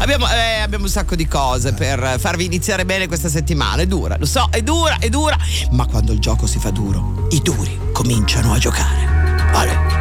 Abbiamo un sacco di cose per farvi iniziare bene questa settimana. È dura, lo so, è dura, ma quando il gioco si fa duro, i duri cominciano a giocare. Vale.